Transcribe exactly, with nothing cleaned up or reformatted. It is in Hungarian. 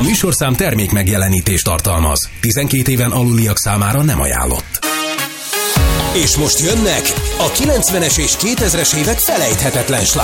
műsorszám termék megjelenítést tartalmaz. tizenkét éven aluliak számára nem ajánlott. És most jönnek a kilencvenes és kétezres évek felejthetetlen slágerei.